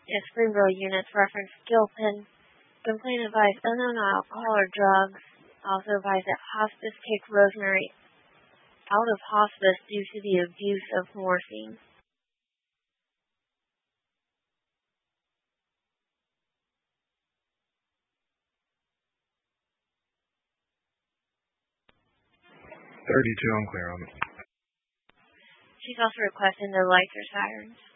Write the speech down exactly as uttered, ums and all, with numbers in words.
If Springville units reference Gilpin, complaint advised unknown alcohol or drugs. Also advised that hospice kicked Rosemary out of hospice due to the abuse of morphine. thirty-two unclear on it. She's also requesting no lights or sirens.